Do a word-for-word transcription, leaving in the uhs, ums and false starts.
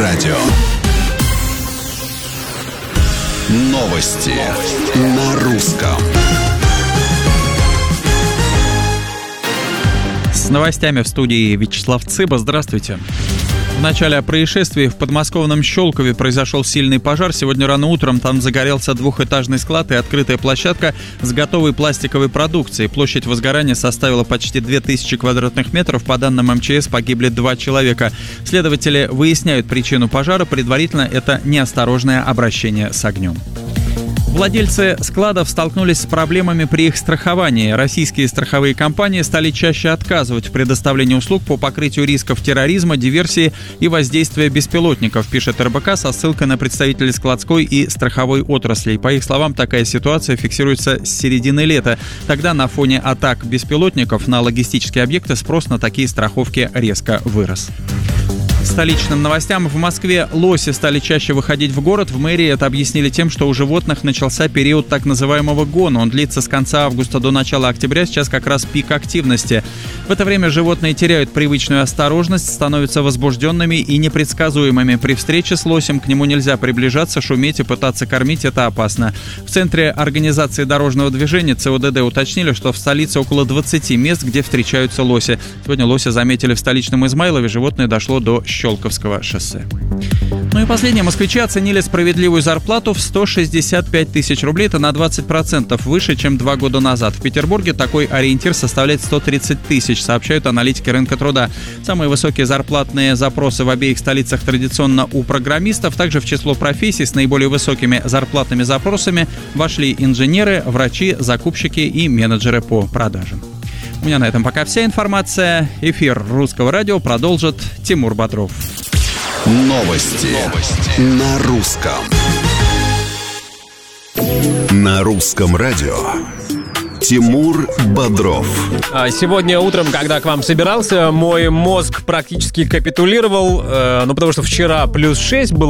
радио. Новости на русском. С новостями в студии Вячеслав Цыба. Здравствуйте. В начале происшествия в подмосковном Щелкове произошел сильный пожар. Сегодня рано утром там загорелся двухэтажный склад и открытая площадка с готовой пластиковой продукцией. Площадь возгорания составила почти две тысячи квадратных метров. По данным эм че эс, погибли два человека. Следователи выясняют причину пожара. Предварительно это неосторожное обращение с огнем. Владельцы складов столкнулись с проблемами при их страховании. Российские страховые компании стали чаще отказывать в предоставлении услуг по покрытию рисков терроризма, диверсии и воздействия беспилотников, пишет эр бэ ка со ссылкой на представителей складской и страховой отраслей. По их словам, такая ситуация фиксируется с середины лета. Тогда на фоне атак беспилотников на логистические объекты спрос на такие страховки резко вырос. Столичным новостям. В Москве лоси стали чаще выходить в город. В мэрии это объяснили тем, что у животных начался период так называемого гона. Он длится с конца августа до начала октября. Сейчас как раз пик активности. В это время животные теряют привычную осторожность, становятся возбужденными и непредсказуемыми. При встрече с лосем к нему нельзя приближаться, шуметь и пытаться кормить. Это опасно. В Центре организации дорожного движения цэ о дэ дэ уточнили, что в столице около двадцати мест, где встречаются лоси. Сегодня лося заметили в столичном Измайлове. Животное дошло до Щелковского шоссе. Ну и последнее. Москвичи оценили справедливую зарплату в сто шестьдесят пять тысяч рублей. Это на двадцать процентов выше, чем два года назад. В Петербурге такой ориентир составляет сто тридцать тысяч, сообщают аналитики рынка труда. Самые высокие зарплатные запросы в обеих столицах традиционно у программистов. Также в число профессий с наиболее высокими зарплатными запросами вошли инженеры, врачи, закупщики и менеджеры по продажам. У меня на этом пока вся информация. Эфир Русского радио продолжит Тимур Бодров. Новости, Новости. На русском. На русском радио. Тимур Бодров. Сегодня утром, когда к вам собирался, мой мозг практически капитулировал, э, ну потому что вчера плюс шесть было.